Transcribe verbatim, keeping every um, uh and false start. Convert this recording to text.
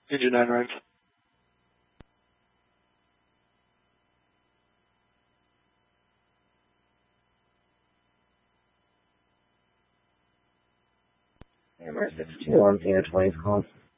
Engine nine right. Hammer six two on Cena twenty's call.